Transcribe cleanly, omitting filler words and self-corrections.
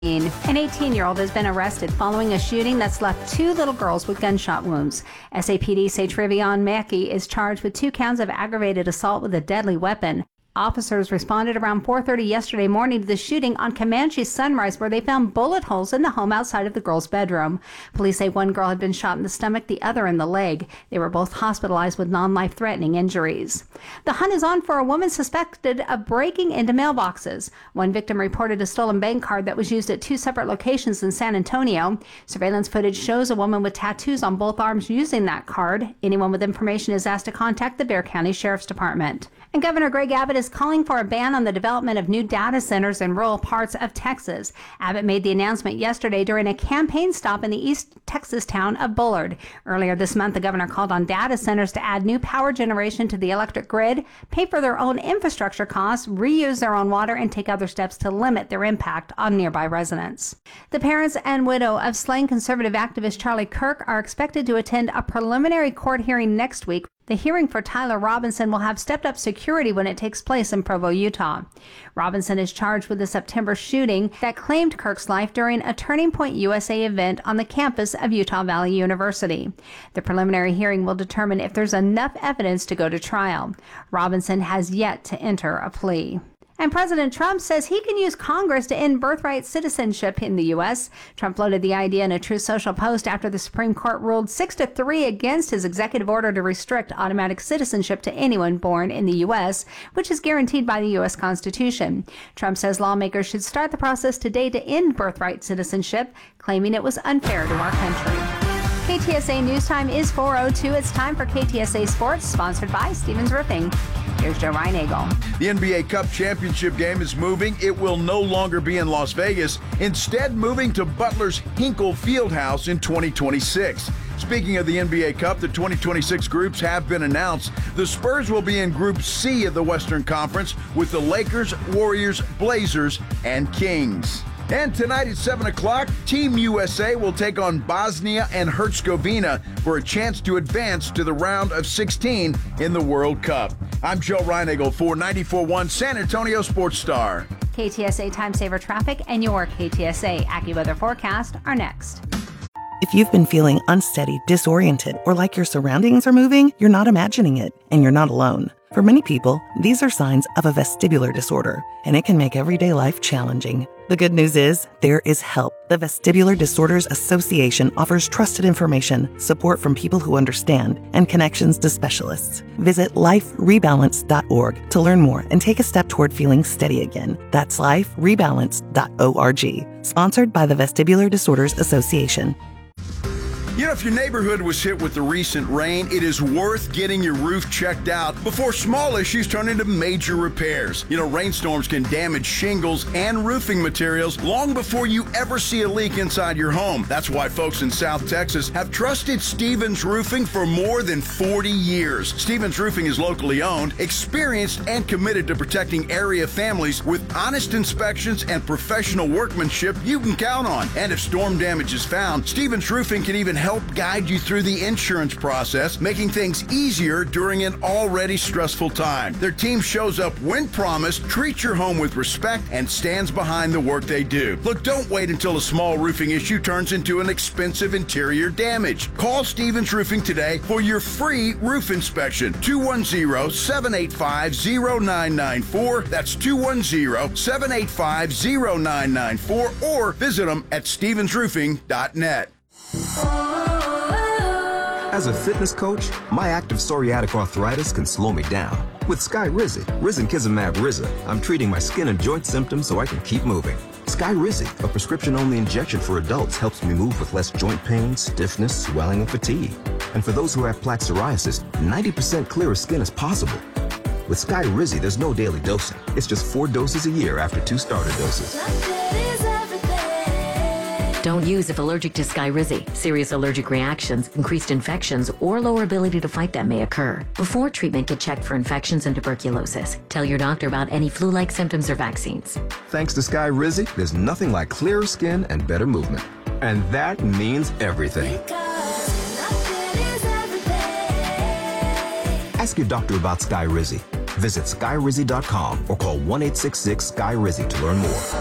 An 18-year-old has been arrested following a shooting that's left 2 little girls with gunshot wounds. SAPD say Trevion Mackey is charged with 2 counts of aggravated assault with a deadly weapon. Officers responded around 4:30 yesterday morning to the shooting on Comanche Sunrise, where they found bullet holes in the home outside of the girl's bedroom. Police say one girl had been shot in the stomach, the other in the leg. They were both hospitalized with non-life-threatening injuries. The hunt is on for a woman suspected of breaking into mailboxes. One victim reported a stolen bank card that was used at 2 separate locations in San Antonio. Surveillance footage shows a woman with tattoos on both arms using that card. Anyone with information is asked to contact the Bexar County Sheriff's Department. And Governor Greg Abbott is calling for a ban on the development of new data centers in rural parts of Texas. Abbott made the announcement yesterday during a campaign stop in the East Texas town of Bullard. Earlier this month, the governor called on data centers to add new power generation to the electric grid, pay for their own infrastructure costs, reuse their own water, and take other steps to limit their impact on nearby residents. The parents and widow of slain conservative activist Charlie Kirk are expected to attend a preliminary court hearing next week. The hearing for Tyler Robinson will have stepped-up security when it takes place in Provo, Utah. Robinson is charged with the September shooting that claimed Kirk's life during a Turning Point USA event on the campus of Utah Valley University. The preliminary hearing will determine if there's enough evidence to go to trial. Robinson has yet to enter a plea. And President Trump says he can use Congress to end birthright citizenship in the U.S. Trump floated the idea in a Truth Social post after the Supreme Court ruled 6-3 against his executive order to restrict automatic citizenship to anyone born in the U.S., which is guaranteed by the U.S. Constitution. Trump says lawmakers should start the process today to end birthright citizenship, claiming it was unfair to our country. KTSA News Time is 4:02. It's time for KTSA Sports, sponsored by Stevens Roofing. Here's Joe Reinagel. The NBA Cup Championship game is moving. It will no longer be in Las Vegas, instead moving to Butler's Hinkle Fieldhouse in 2026. Speaking of the NBA Cup, the 2026 groups have been announced. The Spurs will be in Group C of the Western Conference with the Lakers, Warriors, Blazers, and Kings. And tonight at 7 o'clock, Team USA will take on Bosnia and Herzegovina for a chance to advance to the round of 16 in the World Cup. I'm Joe Reinagel for 94.1 San Antonio Sports Star. KTSA Time Saver Traffic and your KTSA AccuWeather forecast are next. If you've been feeling unsteady, disoriented, or like your surroundings are moving, you're not imagining it, and you're not alone. For many people, these are signs of a vestibular disorder, and it can make everyday life challenging. The good news is, there is help. The Vestibular Disorders Association offers trusted information, support from people who understand, and connections to specialists. Visit liferebalance.org to learn more and take a step toward feeling steady again. That's liferebalance.org. Sponsored by the Vestibular Disorders Association. You know, if your neighborhood was hit with the recent rain, it is worth getting your roof checked out before small issues turn into major repairs. You know, rainstorms can damage shingles and roofing materials long before you ever see a leak inside your home. That's why folks in South Texas have trusted Stevens Roofing for more than 40 years. Stevens Roofing is locally owned, experienced, and committed to protecting area families with honest inspections and professional workmanship you can count on. And if storm damage is found, Stevens Roofing can even help guide you through the insurance process, making things easier during an already stressful time. Their team shows up when promised, treats your home with respect, and stands behind the work they do. Look, don't wait until a small roofing issue turns into an expensive interior damage. Call Stevens Roofing today for your free roof inspection. 210-785-0994. That's 210-785-0994, or visit them at stevensroofing.net. As a fitness coach, my active psoriatic arthritis can slow me down. With Skyrizi, risankizumab Riza, I'm treating my skin and joint symptoms so I can keep moving. Skyrizi, a prescription-only injection for adults, helps me move with less joint pain, stiffness, swelling, and fatigue. And for those who have plaque psoriasis, 90% clearer skin is possible. With Skyrizi, there's no daily dosing. It's just 4 doses a year after 2 starter doses. Don't use if allergic to Skyrizi. Serious allergic reactions, increased infections, or lower ability to fight them may occur. Before treatment, get checked for infections and tuberculosis. Tell your doctor about any flu-like symptoms or vaccines. Thanks to Skyrizi, there's nothing like clearer skin and better movement. And that means everything. Ask your doctor about Skyrizi. Visit skyrizi.com or call 1-866-SKY-RIZZI to learn more.